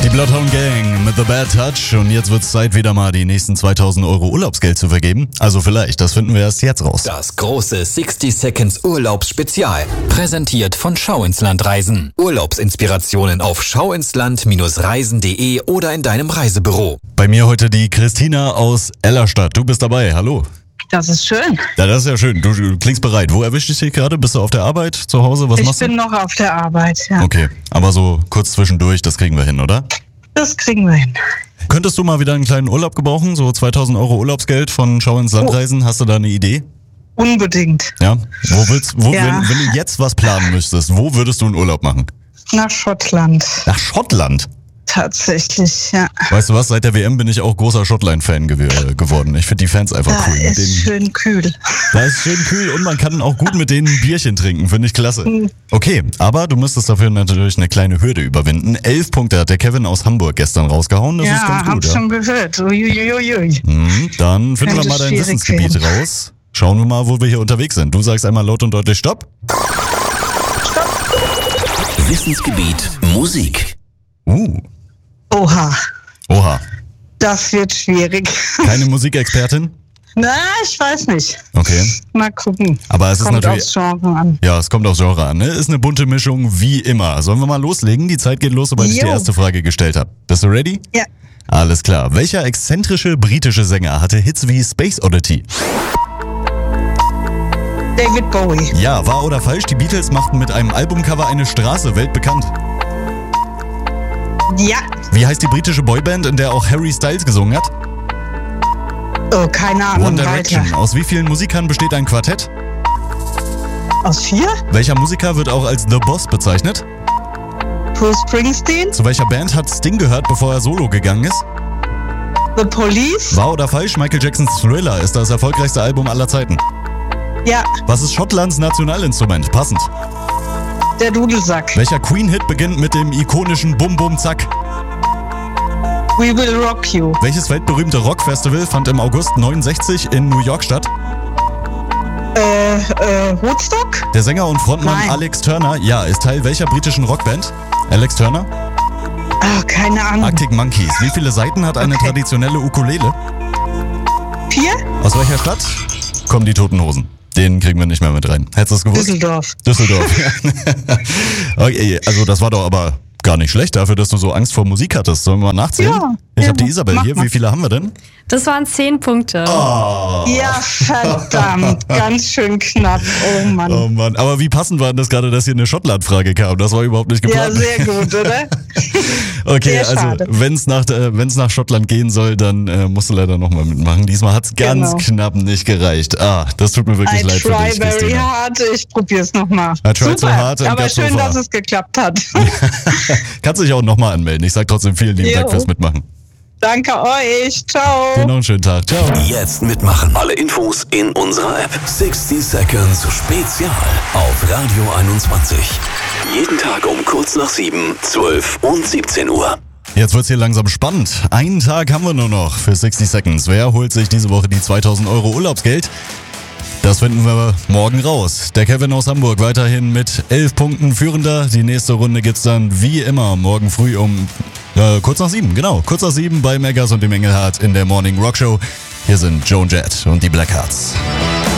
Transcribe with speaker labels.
Speaker 1: Bloodhound Gang mit The Bad Touch und jetzt wird's Zeit, wieder mal die nächsten 2000 Euro Urlaubsgeld zu vergeben. Also vielleicht, das finden wir erst jetzt raus.
Speaker 2: Das große 60 Seconds Urlaubsspezial. Präsentiert von Schau ins Land Reisen. Urlaubsinspirationen auf schauinsland-reisen.de oder in deinem Reisebüro.
Speaker 1: Bei mir heute die Christina aus Ellerstadt. Du bist dabei, hallo.
Speaker 3: Das ist schön.
Speaker 1: Ja, das ist ja schön. Du klingst bereit. Wo erwischt dich hier gerade? Bist du auf der Arbeit, zu Hause? Was machst du?
Speaker 3: Ich bin noch auf der Arbeit, ja.
Speaker 1: Okay, aber so kurz zwischendurch, das kriegen wir hin, oder?
Speaker 3: Das kriegen wir hin.
Speaker 1: Könntest du mal wieder einen kleinen Urlaub gebrauchen? So 2000 Euro Urlaubsgeld von Schau ins Land Reisen. Hast du da eine Idee?
Speaker 3: Unbedingt.
Speaker 1: Ja?
Speaker 3: Ja.
Speaker 1: Wenn du jetzt was planen müsstest, wo würdest du einen Urlaub machen?
Speaker 3: Nach Schottland.
Speaker 1: Nach Schottland?
Speaker 3: Tatsächlich, ja.
Speaker 1: Weißt du was, seit der WM bin ich auch großer Schottland-Fan geworden. Ich finde die Fans einfach
Speaker 3: Da
Speaker 1: cool.
Speaker 3: ist schön kühl.
Speaker 1: Da ist schön kühl und man kann auch gut mit denen ein Bierchen trinken, finde ich klasse. Okay, aber du müsstest dafür natürlich eine kleine Hürde überwinden. 11 Punkte hat der Kevin aus Hamburg gestern rausgehauen, das ist ganz gut.
Speaker 3: Hab schon gehört. Uiuiui.
Speaker 1: Dann finden wir mal dein
Speaker 3: schwierig
Speaker 1: Wissensgebiet raus. Schauen wir mal, wo wir hier unterwegs sind. Du sagst einmal laut und deutlich Stopp.
Speaker 2: Wissensgebiet Musik.
Speaker 3: Oha,
Speaker 1: Oha.
Speaker 3: das wird schwierig.
Speaker 1: Keine Musikexpertin?
Speaker 3: Na, ich weiß nicht.
Speaker 1: Okay.
Speaker 3: Mal gucken.
Speaker 1: Aber es ist
Speaker 3: Kommt
Speaker 1: natürlich...
Speaker 3: aufs Genre an.
Speaker 1: Ja, es kommt aufs Genre an, ne? Ist eine bunte Mischung wie immer. Sollen wir mal loslegen? Die Zeit geht los, sobald ich die
Speaker 3: Jo.
Speaker 1: erste Frage gestellt habe. Bist du ready?
Speaker 3: Ja.
Speaker 1: Alles klar. Welcher exzentrische britische Sänger hatte Hits wie Space Oddity?
Speaker 3: David Bowie.
Speaker 1: Ja, wahr oder falsch? Die Beatles machten mit einem Albumcover eine Straße weltbekannt.
Speaker 3: Ja.
Speaker 1: Wie heißt die britische Boyband, in der auch Harry Styles gesungen hat?
Speaker 3: Oh, keine Ahnung.
Speaker 1: One Direction.
Speaker 3: Weiter.
Speaker 1: Aus wie vielen Musikern besteht ein Quartett?
Speaker 3: Aus 4?
Speaker 1: Welcher Musiker wird auch als The Boss bezeichnet?
Speaker 3: Bruce Springsteen.
Speaker 1: Zu welcher Band hat Sting gehört, bevor er solo gegangen ist?
Speaker 3: The Police.
Speaker 1: Wahr oder falsch? Michael Jacksons Thriller ist das erfolgreichste Album aller Zeiten.
Speaker 3: Ja.
Speaker 1: Was ist Schottlands Nationalinstrument? Passend.
Speaker 3: Der Dudelsack.
Speaker 1: Welcher Queen-Hit beginnt mit dem ikonischen Bum Bum Zack?
Speaker 3: We Will Rock You.
Speaker 1: Welches weltberühmte Rockfestival fand im August 69 in New York statt?
Speaker 3: Woodstock?
Speaker 1: Der Sänger und Frontmann
Speaker 3: Nein.
Speaker 1: Alex Turner, ja, ist Teil welcher britischen Rockband? Alex Turner?
Speaker 3: Ah, keine Ahnung.
Speaker 1: Arctic Monkeys. Wie viele Saiten hat eine
Speaker 3: Okay.
Speaker 1: traditionelle Ukulele?
Speaker 3: 4?
Speaker 1: Aus welcher Stadt kommen die Toten Hosen? Den kriegen wir nicht mehr mit rein. Hättest du es gewusst?
Speaker 3: Düsseldorf.
Speaker 1: Düsseldorf. Okay, also das war doch aber gar nicht schlecht dafür, dass du so Angst vor Musik hattest. Sollen wir mal nachzählen?
Speaker 3: Ja.
Speaker 1: Ich
Speaker 3: Ja,
Speaker 1: habe die Isabel
Speaker 3: mach
Speaker 1: hier.
Speaker 3: mal.
Speaker 1: Wie viele haben wir denn?
Speaker 4: Das waren 10 Punkte.
Speaker 3: Ja, verdammt. Ganz schön knapp. Oh Mann.
Speaker 1: Oh Mann, aber wie passend war denn das gerade, dass hier eine Schottland-Frage kam? Das war überhaupt nicht
Speaker 3: Ja,
Speaker 1: geplant.
Speaker 3: sehr gut, oder?
Speaker 1: Okay,
Speaker 3: sehr
Speaker 1: also
Speaker 3: schade.
Speaker 1: wenn's nach Schottland gehen soll, dann musst du leider nochmal mitmachen. Diesmal hat's ganz knapp nicht gereicht. Das tut mir wirklich
Speaker 3: I
Speaker 1: leid für
Speaker 3: try
Speaker 1: dich,
Speaker 3: very
Speaker 1: Christina.
Speaker 3: hard. Ich probier's nochmal.
Speaker 1: I tried so hard and
Speaker 3: aber
Speaker 1: got so
Speaker 3: schön,
Speaker 1: far.
Speaker 3: dass es geklappt hat.
Speaker 1: Kannst dich auch nochmal anmelden. Ich sag trotzdem vielen lieben Dank
Speaker 3: Jo.
Speaker 1: fürs Mitmachen.
Speaker 3: Danke euch.
Speaker 1: Dir
Speaker 3: Ciao.
Speaker 1: noch einen schönen Tag. Ciao.
Speaker 2: Jetzt mitmachen. Alle Infos in unserer App. 60 Seconds Spezial auf Radio 21. Jeden Tag um kurz nach 7, 12 und 17 Uhr.
Speaker 1: Jetzt wird's hier langsam spannend. Einen Tag haben wir nur noch für 60 Seconds. Wer holt sich diese Woche die 2000 Euro Urlaubsgeld? Das finden wir morgen raus. Der Kevin aus Hamburg weiterhin mit 11 Punkten führender. Die nächste Runde gibt's dann wie immer morgen früh um kurz nach 7. Genau, kurz nach 7 bei Megas und dem Engelhardt in der Morning Rock Show. Hier sind Joan Jett und die Blackhearts.